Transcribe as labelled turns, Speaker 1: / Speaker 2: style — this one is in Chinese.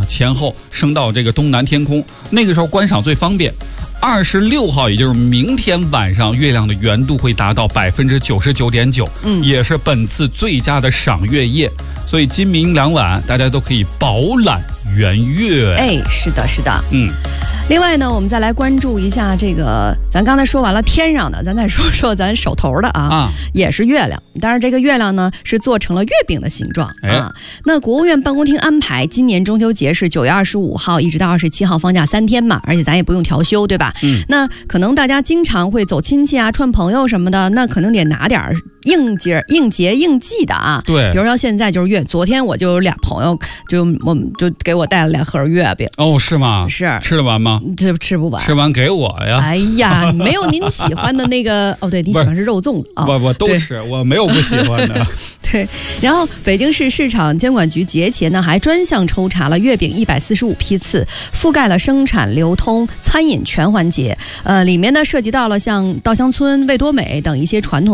Speaker 1: 啊，前后升到这个东南天空，那个时候观赏最方便。26号，也就是明天晚上，月亮的圆度会达到99.9%，也是本次最佳的赏月夜。所以今明两晚大家都可以饱览圆月。
Speaker 2: 哎，是的，是的，另外呢，我们再来关注一下这个，咱刚才说完了天上的，咱再说说咱手头的也是月亮。当然，这个月亮呢是做成了月饼的形状啊。那国务院办公厅安排，今年中秋节是9月25号一直到27号放假3天嘛，而且咱也不用调休，对吧？那可能大家经常会走亲戚啊、串朋友什么的，那可能得拿点应节应季的啊。
Speaker 1: 对，
Speaker 2: 比如说现在就是月，昨天我就有俩朋友，我们就给我带了2盒月饼。
Speaker 1: 哦，是吗？
Speaker 2: 是
Speaker 1: 吃得完吗？
Speaker 2: 这吃不完，
Speaker 1: 吃完给我呀！
Speaker 2: 哎呀，没有您喜欢的那个哦，对，你喜欢是肉粽啊，
Speaker 1: 我都吃，我没有不喜欢的。
Speaker 2: 对，然后北京市市场监管局节前呢，还专项抽查了月饼145批次，覆盖了生产、流通、餐饮全环节。里面呢涉及到了像稻香村、味多美等一些传统